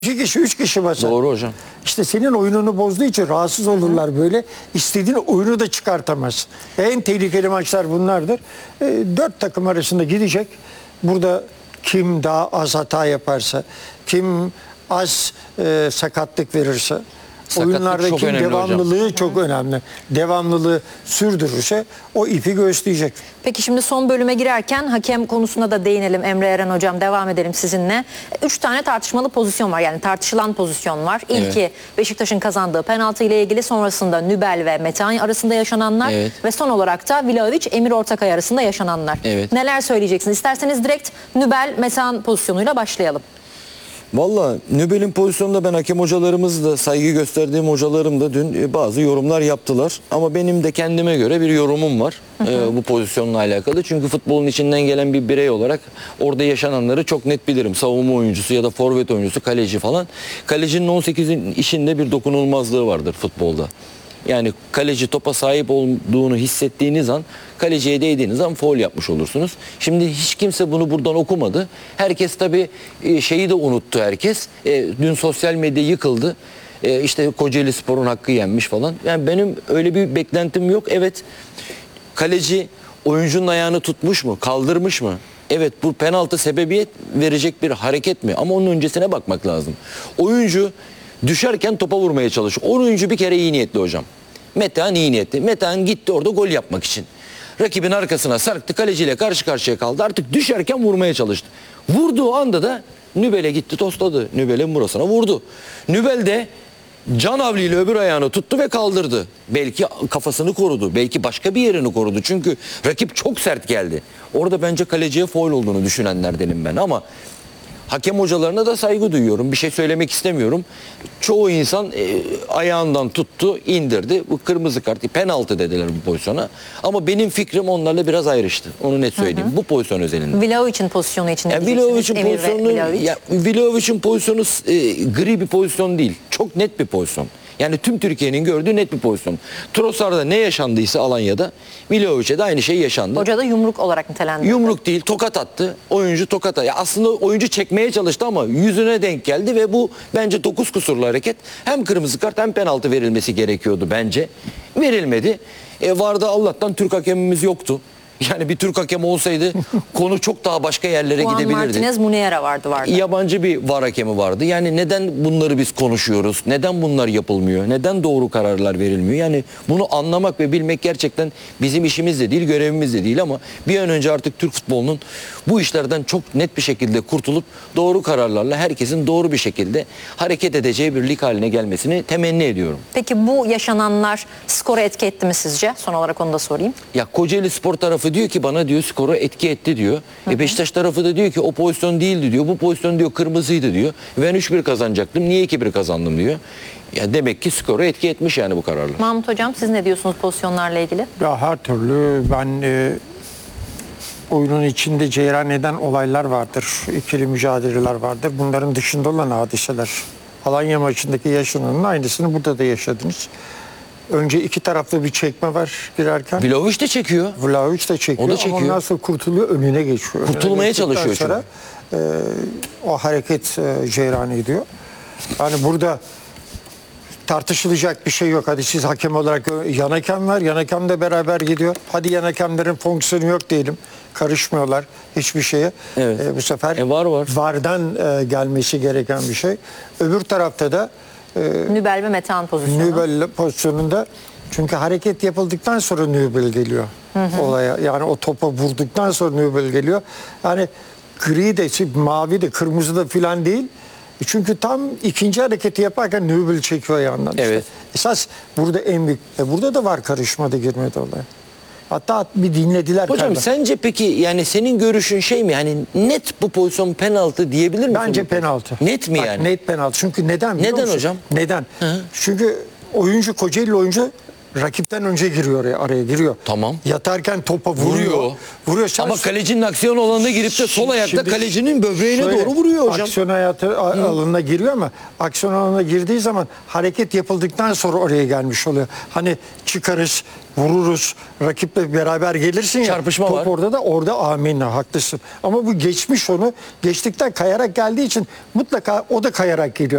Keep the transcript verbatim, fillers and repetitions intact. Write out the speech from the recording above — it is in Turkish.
İki kişi, üç kişi basar. Doğru hocam. İşte senin oyununu bozduğu için rahatsız olurlar. Hı hı. Böyle. İstediğin oyunu da çıkartamaz. En tehlikeli maçlar bunlardır. E, dört takım arasında gidecek. Burada kim daha az hata yaparsa, kim az e, sakatlık verirse, Sakatlık oyunlardaki çok önemli devamlılığı hocam. çok önemli. Devamlılığı sürdürürse o ipi gösterecek. Peki şimdi son bölüme girerken hakem konusuna da değinelim Emre Eren hocam, devam edelim sizinle. Üç tane tartışmalı pozisyon var, yani tartışılan pozisyon var. İlki evet. Beşiktaş'ın kazandığı penaltı ile ilgili, sonrasında Nübel ve Metehan arasında yaşananlar evet. ve son olarak da Vlahovic Emir Ortakay arasında yaşananlar. Evet. Neler söyleyeceksiniz? İsterseniz direkt Nübel Metehan pozisyonuyla başlayalım. Valla Nübel'in pozisyonunda ben hakem hocalarımız da, saygı gösterdiğim hocalarım da dün bazı yorumlar yaptılar. Ama benim de kendime göre bir yorumum var hı hı. E, bu pozisyonla alakalı. Çünkü futbolun içinden gelen bir birey olarak orada yaşananları çok net bilirim. Savunma oyuncusu ya da forvet oyuncusu, kaleci falan. Kalecinin on sekizin işinde bir dokunulmazlığı vardır futbolda. Yani kaleci topa sahip olduğunu hissettiğiniz an, kaleciye değdiğiniz an faul yapmış olursunuz. Şimdi hiç kimse bunu buradan okumadı. Herkes tabii şeyi de unuttu herkes. E, dün sosyal medya yıkıldı. E, işte Kocaeli Spor'un hakkı yenmiş falan. Yani benim öyle bir beklentim yok. Evet, kaleci oyuncunun ayağını tutmuş mu, kaldırmış mı? Evet, bu penaltı sebebiyet verecek bir hareket mi? Ama onun öncesine bakmak lazım. Oyuncu düşerken topa vurmaya çalışıyor. Oyuncu bir kere iyi niyetli hocam. Metehan iyi niyetli. Metehan gitti orada gol yapmak için. Rakibin arkasına sarktı, kaleciyle karşı karşıya kaldı. Artık düşerken vurmaya çalıştı. Vurduğu anda da Nübel'e gitti, tosladı. Nübel'in burasına vurdu. Nübel de can havliyle öbür ayağını tuttu ve kaldırdı. Belki kafasını korudu. Belki başka bir yerini korudu. Çünkü rakip çok sert geldi. Orada bence kaleciye faul olduğunu düşünenlerdenim ben ama hakem hocalarına da saygı duyuyorum. Bir şey söylemek istemiyorum. Çoğu insan e, ayağından tuttu, indirdi. Bu kırmızı kart, penaltı dediler bu pozisyona. Ama benim fikrim onlarla biraz ayrıştı. Onu net söyleyeyim. Hı hı. Bu pozisyon özelinde. Vlahovic'in pozisyonu için ne yani diyeceksiniz? Vlahovic'in pozisyonu, ya, Vlahovic'in pozisyonu e, gri bir pozisyon değil. Çok net bir pozisyon. Yani tüm Türkiye'nin gördüğü net bir pozisyon. Trossard'da ne yaşandıysa Alanya'da, Vlahovic'e de aynı şey yaşandı. Hoca da yumruk olarak nitelendirdi. Yumruk değil, tokat attı. Oyuncu tokat attı. Ya aslında oyuncu çekmeye çalıştı ama yüzüne denk geldi ve bu bence dokuz kusurlu hareket. Hem kırmızı kart hem penaltı verilmesi gerekiyordu bence. Verilmedi. E vardı, Allah'tan Türk hakemimiz yoktu. Yani bir Türk hakemi olsaydı konu çok daha başka yerlere Juan gidebilirdi. Martinez Muniera vardı vardı. Yabancı bir var hakemi vardı. Yani neden bunları biz konuşuyoruz? Neden bunlar yapılmıyor? Neden doğru kararlar verilmiyor? Yani bunu anlamak ve bilmek gerçekten bizim işimiz de değil, görevimiz de değil ama bir an önce artık Türk futbolunun bu işlerden çok net bir şekilde kurtulup doğru kararlarla herkesin doğru bir şekilde hareket edeceği bir lig haline gelmesini temenni ediyorum. Peki bu yaşananlar skoru etki etti mi sizce? Son olarak onu da sorayım. Ya Kocaeli Spor tarafı diyor ki bana diyor skoru etki etti diyor. Hı hı. E Beşiktaş tarafı da diyor ki o pozisyon değildi diyor. Bu pozisyon diyor kırmızıydı diyor. Ben üç bir kazanacaktım. Niye iki bir kazandım diyor. Ya demek ki skoru etki etmiş yani bu kararlar. Mahmut hocam, siz ne diyorsunuz pozisyonlarla ilgili? Ya her türlü ben e, oyunun içinde cereyan eden olaylar vardır. İkili mücadeleler vardır. Bunların dışında olan hadiseler. Alanya maçındaki yaşananın aynısını burada da yaşadınız. Önce iki taraflı bir çekme var girerken. Vlahovic de çekiyor. Vlahovic de çekiyor. O da çekiyor. Ama ondan sonra kurtuluyor, önüne geçiyor. Kurtulmaya önüne çalışıyor sonra, e, o hareket e, cereyan ediyor. Yani burada tartışılacak bir şey yok. Hadi siz hakem olarak yan hakem var. Yan hakem de beraber gidiyor. Hadi yan hakemlerin fonksiyonu yok diyelim. Karışmıyorlar hiçbir şeye. Evet. E, bu sefer e var var. VAR'dan e, gelmesi gereken bir şey. Öbür tarafta da e, Nübel ve Metehan pozisyonu. Nübel pozisyonunda, çünkü hareket yapıldıktan sonra Nübel geliyor hı hı. olaya. Yani o topa vurduktan sonra Nübel geliyor. Yani gri de, mavi de, kırmızı da filan değil. Çünkü tam ikinci hareketi yaparken Nübel çekiyor yandan. Evet. İşte. Esas burada en büyük. E burada da var, karışmadı, girmedi olaya. Hatta bir dinlediler. Hocam galiba. Sence peki yani senin görüşün şey mi? Yani net bu pozisyon penaltı diyebilir misin? Bence penaltı. Net mi Bak, yani? Net penaltı. Çünkü neden biliyor Neden musun? hocam? Neden? Hı. Çünkü oyuncu, Kocaeli oyuncu rakipten önce giriyor oraya, araya giriyor. Tamam. Yatarken topa vuruyor. Vuruyor. Vuruyor. Sen- Ama kalecinin aksiyon alanına girip de sol ayakta Şimdi kalecinin böbreğine şöyle, doğru vuruyor hocam. Aksiyon hayatı a- alanına giriyor ama aksiyon alanına girdiği zaman hareket yapıldıktan sonra oraya gelmiş oluyor. Hani çıkarız, vururuz, rakiple beraber gelirsin ya. Çarpışma top var. orada da orada amenna haklısın. Ama bu geçmiş onu. Geçtikten kayarak geldiği için mutlaka o da kayarak geliyor.